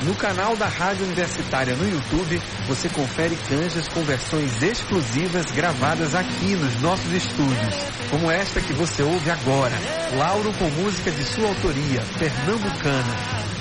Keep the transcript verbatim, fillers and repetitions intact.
No canal da Rádio Universitária no YouTube, você confere canjas com versões exclusivas gravadas aqui nos nossos estúdios, como esta que você ouve agora, Lauro com música de sua autoria, Pernambucana.